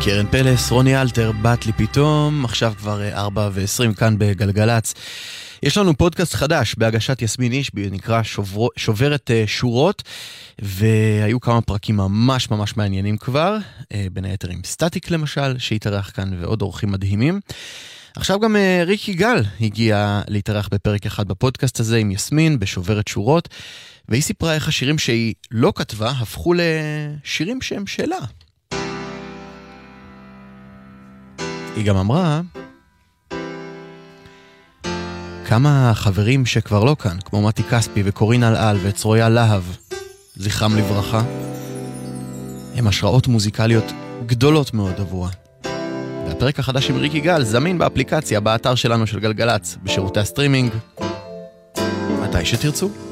קרן פלס, רוני אלתר, בת לי פתאום, עכשיו כבר 4:20 כאן בגלגלץ. יש לנו פודקאסט חדש בהגשת יסמין אישבי, נקרא שוברת שורות, והיו כמה פרקים ממש ממש מעניינים כבר, בין היתר עם סטטיק למשל, שהתארח כאן ועוד אורחים מדהימים. עכשיו גם ריקי גל הגיע להתארח בפרק אחד בפודקאסט הזה עם יסמין בשוברת שורות, והיא סיפרה איך השירים שהיא לא כתבה הפכו לשירים שהם שלה. היא גם אמרה כמה חברים שכבר לא כאן, כמו מתי כספי וקורין אלעל וצרויה להב, זכרם לברכה, הם השראות מוזיקליות גדולות מאוד עבורה. והפרק החדש עם ריקי גל זמין באפליקציה, באתר שלנו של גלגלץ, בשירותי הסטרימינג, מתי שתרצו.